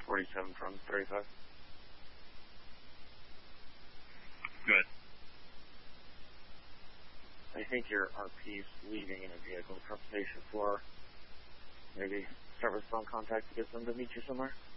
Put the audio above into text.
47 from 35. Good. I think your RP's leaving in a vehicle from Station 4. Maybe start with phone contact to get them to meet you somewhere.